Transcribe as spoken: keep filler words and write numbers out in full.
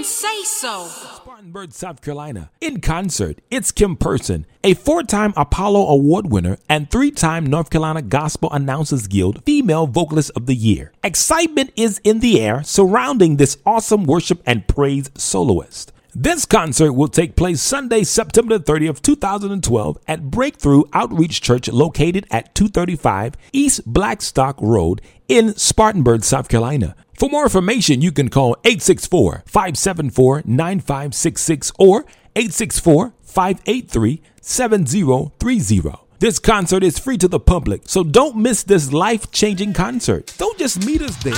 didn't say so. Spartanburg, South Carolina. In concert, it's Kim Person, a four-time Apollo Award winner and three-time North Carolina Gospel Announcers Guild Female Vocalist of the Year. Excitement is in the air surrounding this awesome worship and praise soloist. This concert will take place Sunday, September thirtieth, two thousand twelve at Breakthrough Outreach Church located at two thirty-five East Blackstock Road in Spartanburg, South Carolina. For more information, you can call eight six four, five seven four, nine five six six or eight six four, five eight three, seven zero three zero. This concert is free to the public, so don't miss this life-changing concert. Don't just meet us there.